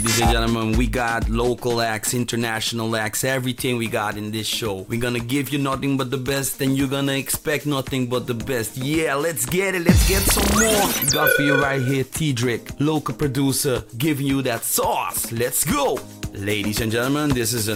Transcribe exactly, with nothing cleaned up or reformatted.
Ladies and gentlemen, we got local acts, international acts, everything we got in this show. We're gonna give you nothing but the best, and you're gonna expect nothing but the best. Yeah, let's get it, let's get some more. We got for you right here, T-Drick, local producer, giving you that sauce. Let's go! Ladies and gentlemen, this is a